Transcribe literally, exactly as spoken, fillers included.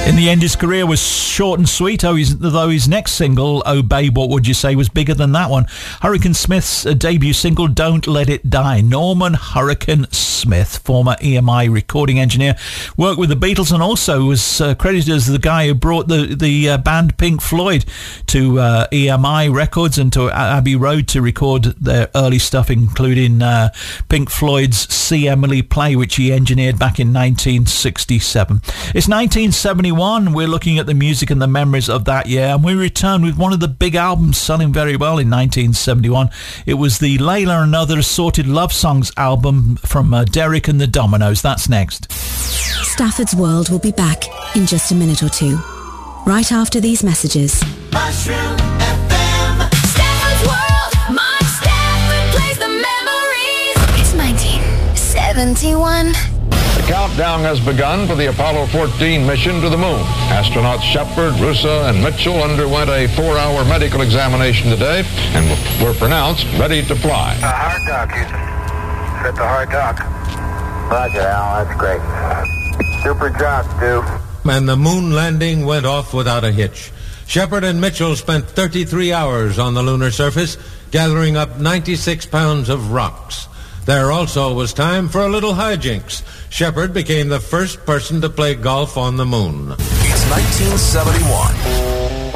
In the end, his career was short and sweet, though his next single, Oh Babe, What Would You Say, was bigger than that one. Hurricane Smith's debut single, Don't Let It Die. Norman Hurricane Smith, former E M I recording engineer, worked with the Beatles and also was uh, credited as the guy who brought the, the uh, band Pink Floyd to uh, E M I Records and to Abbey Road to record their early stuff, including uh, Pink Floyd's See Emily Play, which he engineered back in nineteen sixty-seven. It's nineteen seventy-one. We're looking at the music and the memories of that year, and we return with one of the big albums selling very well in nineteen seventy-one. It was the Layla and Other Assorted Love Songs album from uh, Derek and the Dominoes. That's next. Stafford's World will be back in just a minute or two, right after these messages. Mushroom F M. Stafford's World. Mark Stafford plays the memories. It's nineteen seventy-one. The countdown has begun for the Apollo fourteen mission to the moon. Astronauts Shepard, Russo, and Mitchell underwent a four-hour medical examination today and were pronounced ready to fly. Uh, hard dock, Houston. Set the hard dock. Roger, Al. That's great. Super job, Stu. And the moon landing went off without a hitch. Shepard and Mitchell spent thirty-three hours on the lunar surface, gathering up ninety-six pounds of rocks. There also was time for a little hijinks. Shepard became the first person to play golf on the moon. It's nineteen seventy-one.